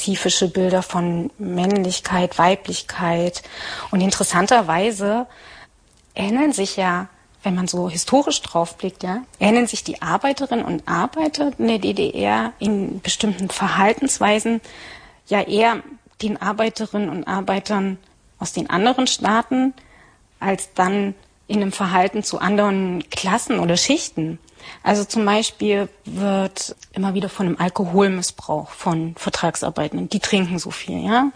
spezifische Bilder von Männlichkeit, Weiblichkeit. Und interessanterweise ähneln sich ja, wenn man so historisch draufblickt, ja, ähneln sich die Arbeiterinnen und Arbeiter in der DDR in bestimmten Verhaltensweisen ja eher den Arbeiterinnen und Arbeitern aus den anderen Staaten als dann in einem Verhalten zu anderen Klassen oder Schichten. Also zum Beispiel wird immer wieder von einem Alkoholmissbrauch von Vertragsarbeitenden. Die trinken so viel, ja.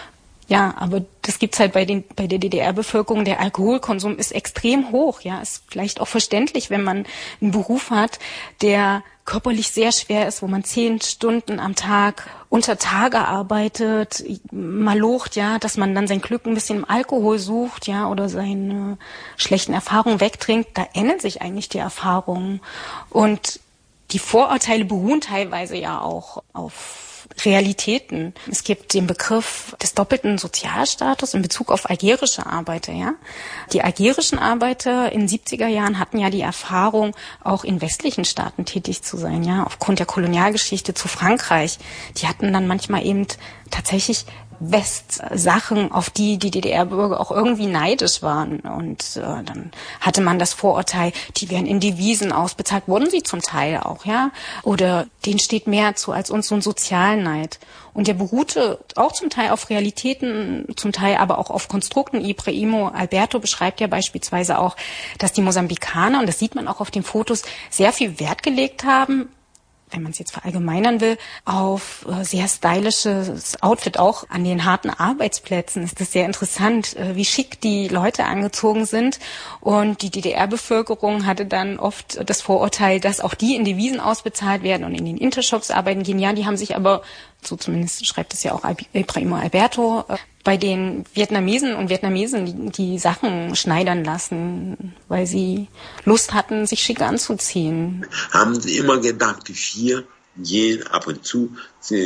Ja, aber das gibt's halt bei der DDR-Bevölkerung. Der Alkoholkonsum ist extrem hoch, ja. Ist vielleicht auch verständlich, wenn man einen Beruf hat, der körperlich sehr schwer ist, wo man 10 Stunden am Tag unter Tage arbeitet, malocht, ja, dass man dann sein Glück ein bisschen im Alkohol sucht, ja, oder seine schlechten Erfahrungen wegtrinkt. Da ändern sich eigentlich die Erfahrungen. Und die Vorurteile beruhen teilweise ja auch auf Realitäten. Es gibt den Begriff des doppelten Sozialstatus in Bezug auf algerische Arbeiter, ja. Die algerischen Arbeiter in den 70er Jahren hatten ja die Erfahrung, auch in westlichen Staaten tätig zu sein, ja, aufgrund der Kolonialgeschichte zu Frankreich. Die hatten dann manchmal eben tatsächlich Westsachen, auf die DDR-Bürger auch irgendwie neidisch waren. Und dann hatte man das Vorurteil, die werden in Devisen ausbezahlt, wurden sie zum Teil auch, ja. Oder denen steht mehr zu als uns, so ein Sozialneid. Und der beruhte auch zum Teil auf Realitäten, zum Teil aber auch auf Konstrukten. Ibrahimo Alberto beschreibt ja beispielsweise auch, dass die Mosambikaner, und das sieht man auch auf den Fotos, sehr viel Wert gelegt haben, wenn man es jetzt verallgemeinern will, auf sehr stylisches Outfit, auch an den harten Arbeitsplätzen ist das sehr interessant, wie schick die Leute angezogen sind. Und die DDR-Bevölkerung hatte dann oft das Vorurteil, dass auch die in Devisen ausbezahlt werden und in den Intershops arbeiten gehen. Ja, die haben sich aber, so zumindest schreibt es ja auch Ibrahimo Alberto, bei den Vietnamesen und Vietnamesen die Sachen schneidern lassen, weil sie Lust hatten, sich schick anzuziehen. Haben sie immer gedacht, wir gehen ab und zu,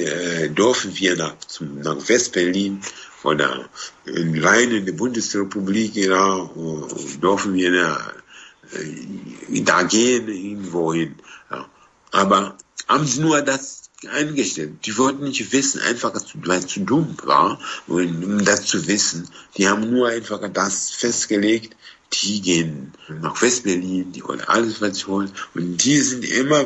dürfen wir nach West-Berlin oder rein in die Bundesrepublik, ja, dürfen wir da gehen, irgendwo hin. Ja. Aber haben sie nur das eingestellt. Die wollten nicht wissen, einfach weil es zu dumm war, um das zu wissen. Die haben nur einfach das festgelegt, die gehen nach West-Berlin, die wollen alles, was sie wollen. Und die sind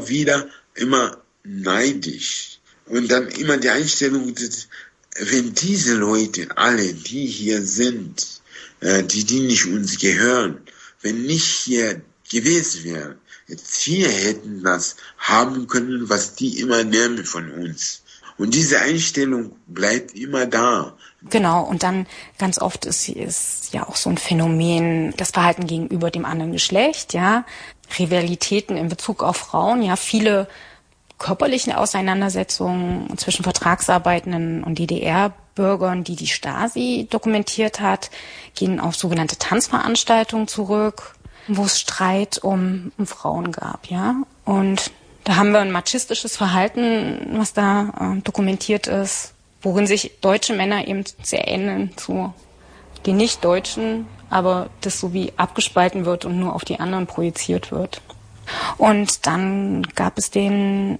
immer neidisch. Und dann immer die Einstellung, dass, wenn diese Leute, alle, die hier sind, die nicht uns gehören, wenn nicht hier gewesen wären, jetzt wir hätten das haben können, was die immer nehmen von uns. Und diese Einstellung bleibt immer da. Genau, und dann ganz oft ist ja auch so ein Phänomen, das Verhalten gegenüber dem anderen Geschlecht, ja, Rivalitäten in Bezug auf Frauen, ja, viele körperliche Auseinandersetzungen zwischen Vertragsarbeitenden und DDR-Bürgern, die Stasi dokumentiert hat, gehen auf sogenannte Tanzveranstaltungen zurück, wo es Streit um Frauen gab, ja. Und da haben wir ein machistisches Verhalten, was da dokumentiert ist, worin sich deutsche Männer eben sehr ähneln zu den Nicht-Deutschen, aber das so wie abgespalten wird und nur auf die anderen projiziert wird. Und dann gab es den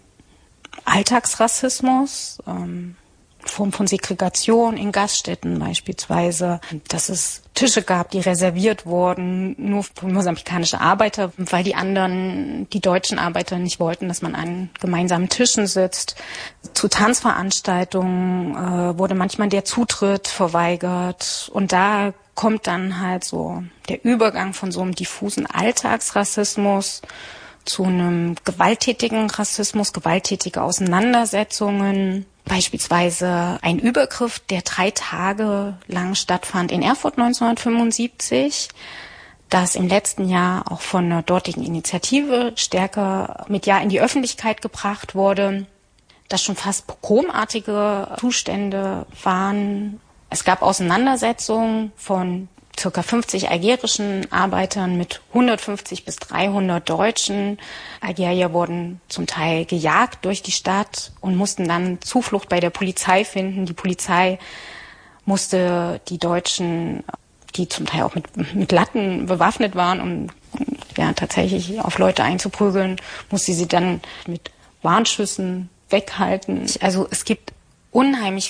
Alltagsrassismus, Form von Segregation in Gaststätten beispielsweise, dass es Tische gab, die reserviert wurden, nur für mosambikanische Arbeiter, weil die anderen, die deutschen Arbeiter nicht wollten, dass man an gemeinsamen Tischen sitzt. Zu Tanzveranstaltungen wurde manchmal der Zutritt verweigert und da kommt dann halt so der Übergang von so einem diffusen Alltagsrassismus zu einem gewalttätigen Rassismus, gewalttätige Auseinandersetzungen. Beispielsweise ein Übergriff, der 3 Tage lang stattfand in Erfurt 1975, das im letzten Jahr auch von einer dortigen Initiative stärker medial in die Öffentlichkeit gebracht wurde, dass schon fast pogromartige Zustände waren. Es gab Auseinandersetzungen von ca. 50 algerischen Arbeitern mit 150 bis 300 Deutschen. Algerier wurden zum Teil gejagt durch die Stadt und mussten dann Zuflucht bei der Polizei finden. Die Polizei musste die Deutschen, die zum Teil auch mit Latten bewaffnet waren, um ja tatsächlich auf Leute einzuprügeln, musste sie dann mit Warnschüssen weghalten. Also es gibt unheimlich